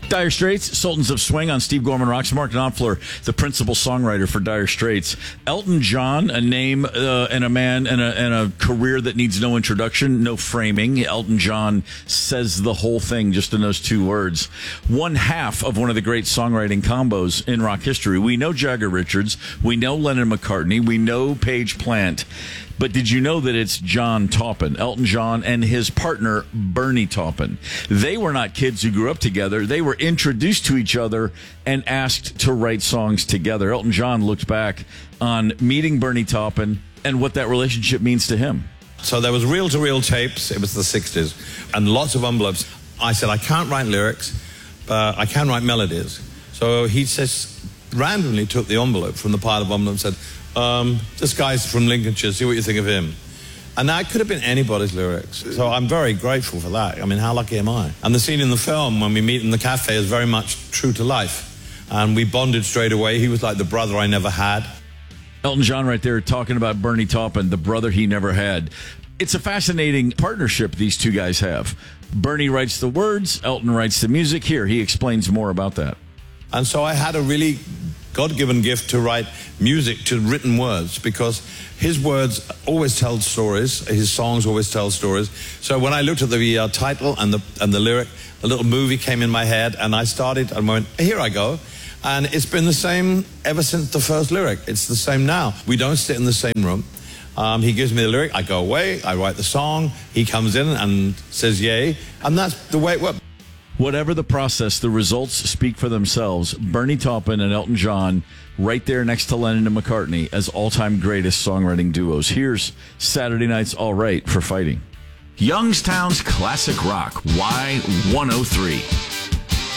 Dire Straits, Sultans of Swing on Steve Gorman Rocks. Mark Knopfler, the principal songwriter for Dire Straits. Elton John, a name and a man and a career that needs no introduction, no framing. Elton John says the whole thing just in those two words. One half of one of the great songwriting combos in rock history. We know Jagger Richards. We know Lennon McCartney. We know Page Plant. But did you know that it's John Taupin, Elton John, and his partner, Bernie Taupin? They were not kids who grew up together. They were introduced to each other and asked to write songs together. Elton John looked back on meeting Bernie Taupin and what that relationship means to him. So there was reel-to-reel tapes. It was the 60s. And lots of envelopes. I said, I can't write lyrics, but I can write melodies. So he just randomly took the envelope from the pile of envelopes and said, this guy's from Lincolnshire, see what you think of him. And that could have been anybody's lyrics. So I'm very grateful for that. I mean, how lucky am I? And the scene in the film when we meet in the cafe is very much true to life. And we bonded straight away. He was like the brother I never had. Elton John right there talking about Bernie Taupin, the brother he never had. It's a fascinating partnership these two guys have. Bernie writes the words, Elton writes the music. Here, he explains more about that. And so I had a really God-given gift to write music to written words, because his words always tell stories, his songs always tell stories. So when I looked at the title and the lyric, a little movie came in my head, and I started and went, here I go. And it's been the same ever since the first lyric. It's the same now. We don't sit in the same room. He gives me the lyric, I go away, I write the song, he comes in and says yay, and that's the way it works. Whatever the process, the results speak for themselves. Bernie Taupin and Elton John right there next to Lennon and McCartney as all-time greatest songwriting duos. Here's Saturday Night's All Right for Fighting. Youngstown's Classic Rock, Y103.